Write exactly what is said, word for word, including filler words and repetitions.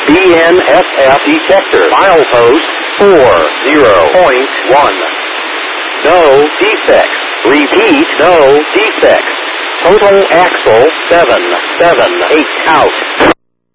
B N S F detector. Milepost four zero point one. No defects. Repeat, no defects. Total axle seven seven eight out.